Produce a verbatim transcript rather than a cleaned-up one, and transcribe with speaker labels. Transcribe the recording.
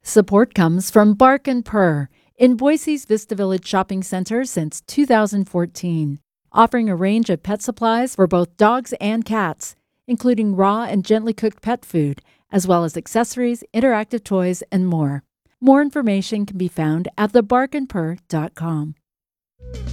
Speaker 1: Support comes from Bark and Purr in Boise's Vista Village Shopping Center since two thousand fourteen, offering a range of pet supplies for both dogs and cats, including raw and gently cooked pet food, as well as accessories, interactive toys, and more. More information can be found at the bark and purr dot com.